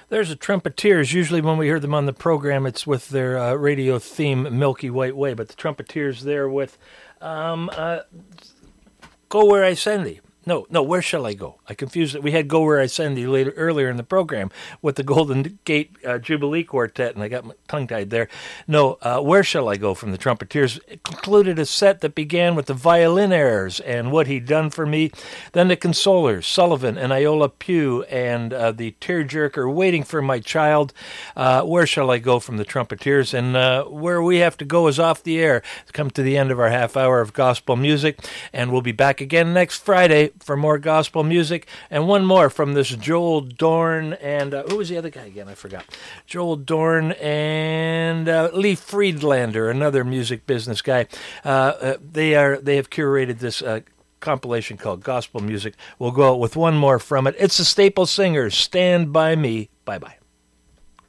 There's the Trumpeters. Usually when we hear them on the program, it's with their radio theme, Milky White Way. But the Trumpeters there with Go Where I Send Thee. No, Where Shall I Go? I confused it. We had Go Where I Send Thee earlier in the program with the Golden Gate Jubilee Quartet, and I got my tongue-tied there. No, Where Shall I Go from the Trumpeters. It concluded a set that began with the violin airs and What He'd Done for Me, then the Consolers, Sullivan and Iola Pugh, and the Tearjerker, Waiting for My Child. Where Shall I Go from the Trumpeters? And where we have to go is off the air. It's come to the end of our half hour of gospel music, and we'll be back again next Friday for more gospel music. And one more from this Joel Dorn and who was the other guy again? I forgot. Joel Dorn and Lee Friedlander, another music business guy. They have curated this compilation called Gospel Music. We'll go out with one more from it. It's the Staple Singers, Stand By Me. Bye-bye.